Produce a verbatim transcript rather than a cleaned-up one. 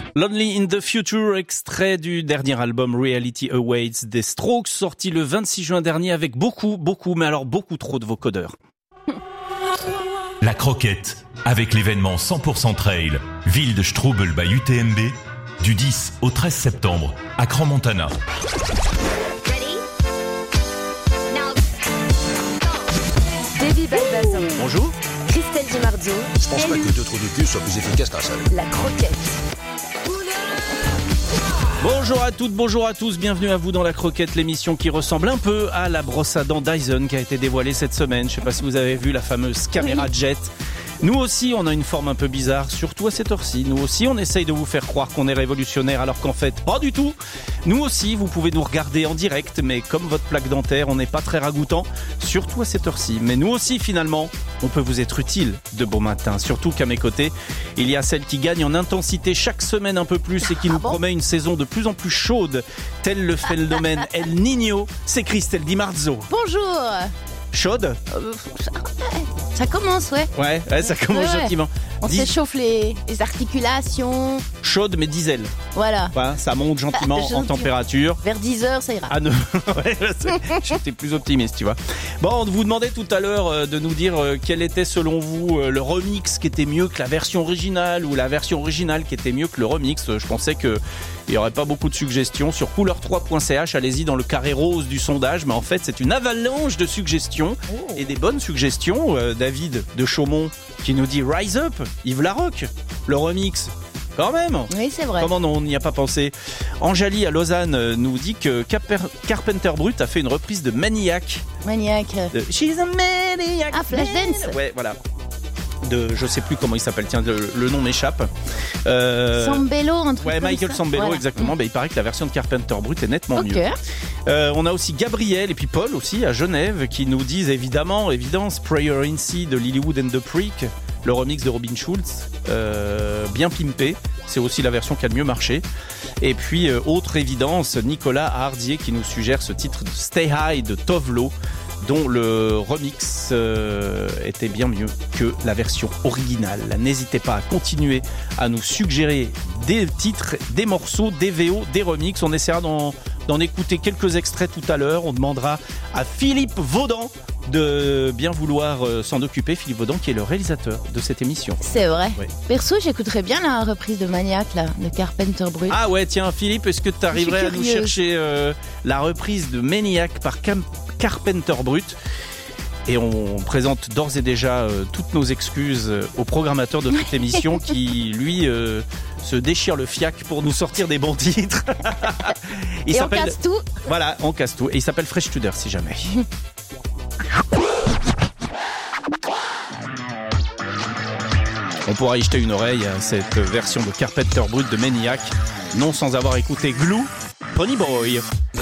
Lonely in the Future, extrait du dernier album Reality Awaits des Strokes, sorti le vingt-six juin dernier avec beaucoup, beaucoup, mais alors beaucoup trop de vocodeurs. La Croquette, avec l'événement cent pour cent Trail, ville de Strubel by U T M B, du dix au treize septembre, à Crans-Montana. Davy Balbazan. Bonjour. Christelle Di Marzo. Je pense pas que deux trous de cul soit plus efficace qu'un seul. La Croquette. Bonjour à toutes, bonjour à tous, bienvenue à vous dans La Croquette, l'émission qui ressemble un peu à la brosse à dents Dyson qui a été dévoilée cette semaine. Je sais pas si vous avez vu la fameuse caméra Oui. jet. Nous aussi, on a une forme un peu bizarre, surtout à cette heure-ci. Nous aussi, on essaye de vous faire croire qu'on est révolutionnaire alors qu'en fait, pas du tout. Nous aussi, vous pouvez nous regarder en direct, mais comme votre plaque dentaire, on n'est pas très ragoûtant, surtout à cette heure-ci. Mais nous aussi, finalement, on peut vous être utile de bon matin. Surtout qu'à mes côtés, il y a celle qui gagne en intensité chaque semaine un peu plus et qui nous bon promet une saison de plus en plus chaude, tel le phénomène El Niño. C'est Christelle Di Marzo. Bonjour. Chaude ? Euh, ça, ça commence, ouais. Ouais, ouais, ça commence Ouais, ouais. gentiment. On Dis- s'échauffe les, les articulations. Chaude mais diesel. Voilà. Ouais, ça monte gentiment en Gentiment. température. Vers dix heures, ça ira. Ah non, ouais, j'étais plus optimiste, tu vois. Bon, on vous demandait tout à l'heure euh, de nous dire euh, quel était selon vous euh, le remix qui était mieux que la version originale ou la version originale qui était mieux que le remix. Euh, Je pensais que il y aurait pas beaucoup de suggestions sur couleur trois point c h. Allez-y dans le carré rose du sondage, mais en fait c'est une avalanche de suggestions et des bonnes suggestions. Euh, David de Chaumont qui nous dit Rise Up, Yves Larocque, le remix. Quand même. Oui, c'est vrai. Comment on n'y a pas pensé? Anjali à Lausanne euh, nous dit que Carper- Carpenter Brut a fait une reprise de Maniac. Maniaque. De She's a Maniac. Ah, Flashdance. Ouais, voilà. De, je sais plus comment il s'appelle, tiens, le, le nom m'échappe. Euh, Sambello, un truc Ouais, comme Michael ça. Sambello, Voilà. exactement. Bah, il paraît que la version de Carpenter Brut est nettement Ok. mieux. Euh, on a aussi Gabriel et puis Paul aussi à Genève qui nous disent évidemment, évidence, Prayer in Sea de Lilywood and the Prick, le remix de Robin Schulz, euh, bien pimpé. C'est aussi la version qui a le mieux marché. Et puis, euh, autre évidence, Nicolas Hardier qui nous suggère ce titre de Stay High de Tovlo, dont le remix euh, était bien mieux que la version originale. N'hésitez pas à continuer à nous suggérer des titres, des morceaux, des V O, des remixes. On essaiera d'en, d'en écouter quelques extraits tout à l'heure. On demandera à Philippe Vaudan de bien vouloir euh, s'en occuper. Philippe Vaudan qui est le réalisateur de cette émission. C'est vrai. Ouais. Perso, j'écouterais bien la reprise de Maniac, là, de Carpenter Brut. Ah ouais, tiens Philippe, est-ce que tu arriverais à nous curieuse. chercher euh, la reprise de Maniac par Cam- Carpenter Brut? Et on présente d'ores et déjà euh, toutes nos excuses euh, au programmateur de toute l'émission qui, lui, euh, se déchire le fiac pour nous sortir des bons titres. Il Et on s'appelle- casse tout. Voilà, on casse tout. Et il s'appelle Fresh Tudor, si jamais. On pourra y jeter une oreille à cette version de Carpenter Brut de Maniac, non sans avoir écouté Glue, Pony Boy.